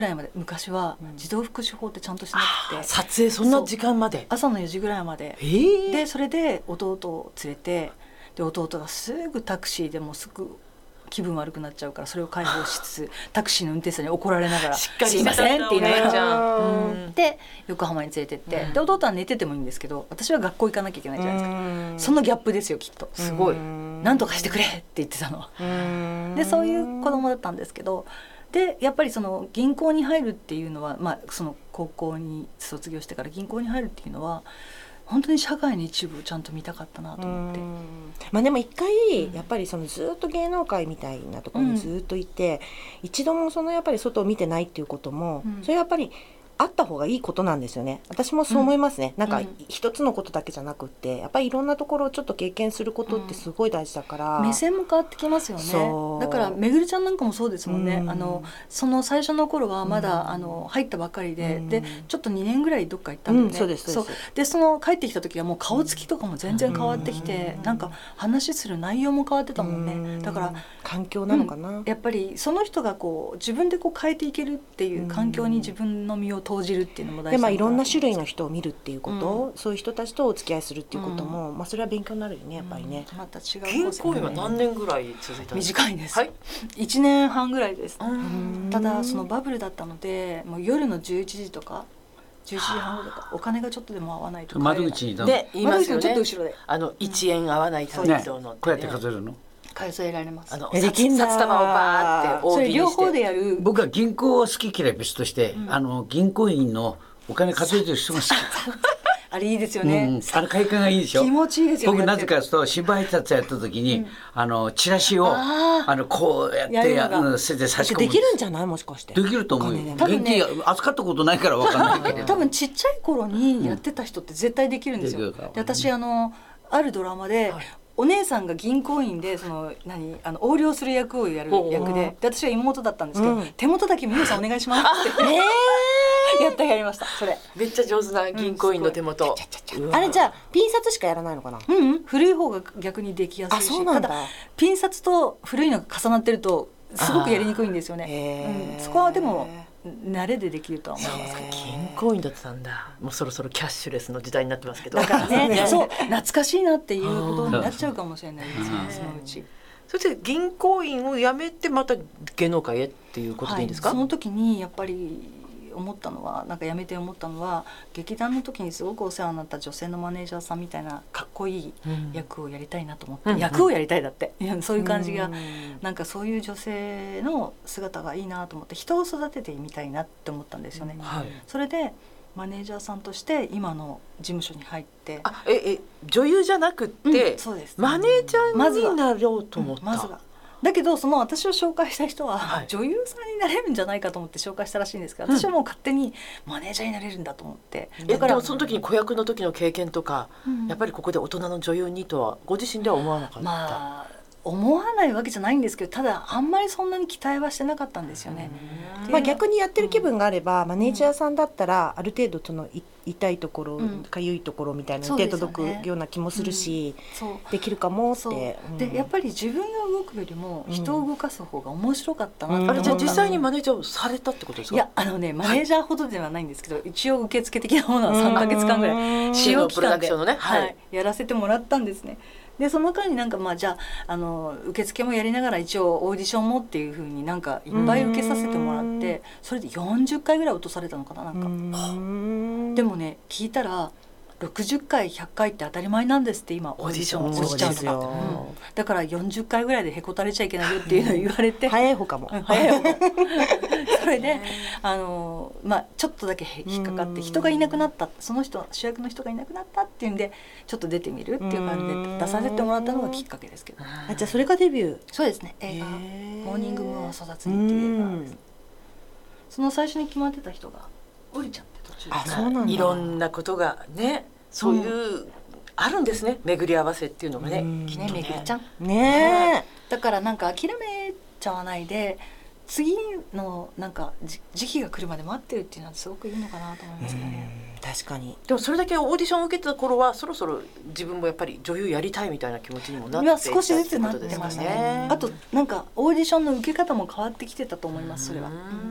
ぐらいまで、昔は児童福祉法ってちゃんとしなくて、 撮影そんな時間まで、 朝の4時ぐらいまで、でそれで弟を連れて、で弟がすぐタクシーでもうすぐ気分悪くなっちゃうから、それを解放しつつタクシーの運転手さんに怒られながらしっかりすいませんって言いながら、で横浜に連れてって、で弟は寝ててもいいんですけど、私は学校行かなきゃいけないじゃないですか。そのギャップですよきっと。すごいなんとかしてくれって言ってたので、そういう子供だったんですけど、でやっぱりその銀行に入るっていうのは、その高校に卒業してから銀行に入るっていうのは本当に社会の一部をちゃんと見たかったなと思って。 でも一回やっぱりそのずっと芸能界みたいなところにずっといて、一度もそのやっぱり外を見てないっていうことも、それやっぱりあった方がいいことなんですよね。私もそう思いますね。なんか一つのことだけじゃなくって、やっぱりいろんなところをちょっと経験することってすごい大事だから、 目線も変わってきますよね。だからめぐるちゃんなんかもそうですもんね。その最初の頃はまだ入ったばっかりで、でちょっと2年ぐらいどっか行ったんだよね。 そうです。 でその帰ってきた時はもう顔つきとかも全然変わってきて、なんか話する内容も変わってたもんね。だから環境なのかな、 やっぱりその人がこう自分でこう変えていけるっていう環境に自分の身を投じるっていうのも大事で、いろんな種類の人を見るっていうこと、そういう人たちとお付き合いするっていうことも、それは勉強になるよね、やっぱりね。 また違う銀行員は何年ぐらい続いたんですか？ 短いです、1年半ぐらいです。ただそのバブルだったので、もう夜の11時とか11時半後とかお金がちょっとでも合わないと窓口にで言いますよね。 ちょっと後ろで 1円合わない旅人の、 こうやって数えるの？ 数えられます。 で札束をバーってそれ両大喜利して、 方でやる。 僕は銀行は好き嫌い別として、銀行員のお金数えてる人が好き。 あれいいですよね。 快感がいいでしょ。 気持ちいいですよね。 僕なぜかというと芝居達やった時に、チラシをこうやって捨てて差し込む。 できるんじゃない？もしかしてできると思うよ。現金扱ったことないから分かんないけど、 多分ちっちゃい頃にやってた人って絶対できるんですよ。で私あるドラマで、お姉さんが銀行員で横領する役をやる役で、私は妹だったんですけど、手元だけ美穂さんお願いしますってやりました。それめっちゃ上手な銀行員の手元、 あれじゃあピン札しかやらないのかな？ 古い方が逆にできやすいし、 そうなんだ。 ただピン札と古いのが重なってるとすごくやりにくいんですよね。そこはでも慣れでできるとは思いますけど。 銀行員だったんだ。もうそろそろキャッシュレスの時代になってますけど、 だからねそう懐かしいなっていうことになっちゃうかもしれないですね、そのうち。 そして銀行員を辞めてまた芸能界へっていうことでいいんですか？ その時にやっぱり思ったのは、辞めて思ったのは、劇団の時にすごくお世話になった女性のマネージャーさんみたいなかっこいい役をやりたいなと思って、役をやりたいだってそういう感じが、なんかそういう女性の姿がいいなと思って、人を育ててみたいなって思ったんですよね。それでマネージャーさんとして今の事務所に入って、 女優じゃなくって、 そうです、 マネージャーになろうと思った。 まずはだけど、その私を紹介した人は、女優さんになれるんじゃないかと思って紹介したらしいんですけど、私はもう勝手にマネージャーになれるんだと思って。 だからでもその時に子役の時の経験とか、やっぱりここで大人の女優にとはご自身では思わなかった？ 思わないわけじゃないんですけど、ただあんまりそんなに期待はしてなかったんですよね。 逆にやってる気分があれば、マネージャーさんだったらある程度その痛いところ、かゆいところみたいなの手届くような気もするし、できるかもって。 でやっぱり自分が動くよりも人を動かす方が面白かったなって思った。 じゃあ実際にマネージャーをされたってことですか？ いやマネージャーほどではないんですけど、一応受付的なものは3ヶ月間ぐらい使用期間でやらせてもらったんですね。でその間にじゃあ受付もやりながら一応オーディションもっていう風にいっぱい受けさせてもらって、それで40回ぐらい落とされたのかな。でもね、聞いたら60回100回って当たり前なんですって、今オーディション落ちちゃうとか、だから40回ぐらいでへこたれちゃいけないよっていうのを言われて早い方かもそれでちょっとだけ引っかかって、人がいなくなった、その人主役の人がいなくなったっていうんでちょっと出てみるっていう感じで出させてもらったのがきっかけですけど。 じゃあそれがデビュー？ そうですね、映画「モーニングムーンは育つに」っていう映画です。その最初に決まってた人が降りちゃって途中で。 そうなんだ。 いろんなことがね、そういうあるんですね、巡り合わせっていうのがね。 きっとね、めぐりちゃんね。 だから諦めちゃわないで、次の時期が来るまで待ってるっていうのはすごくいいのかなと思いますけどね。 確かに。 でもそれだけオーディションを受けてた頃は、そろそろ自分もやっぱり女優やりたいみたいな気持ちにもなっていた少しずつなってましたね。あとオーディションの受け方も変わってきてたと思います。それは